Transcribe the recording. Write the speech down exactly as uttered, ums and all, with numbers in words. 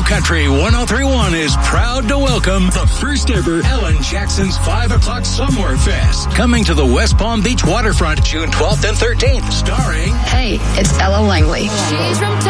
Country one oh three point one is proud to welcome the first ever Ellen Jackson's five o'clock Somewhere Fest, coming to the West Palm Beach waterfront June twelfth and thirteenth, starring... Hey, it's Ella Langley. She's from